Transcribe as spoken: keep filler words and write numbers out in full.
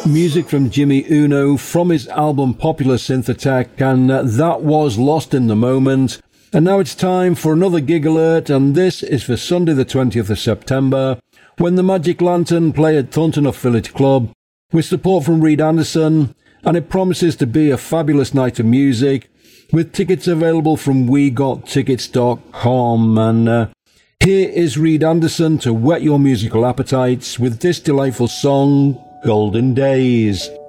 Music from Jimmy Uno from his album Popular Synth Attack, and uh, that was Lost in the Moment. And now it's time for another gig alert, and this is for Sunday the twentieth of September, when the Magic Lantern play at Thornton of Village Club, with support from Reed Anderson, and it promises to be a fabulous night of music, with tickets available from we got tickets dot com. And uh, here is Reed Anderson to whet your musical appetites with this delightful song, Golden Days.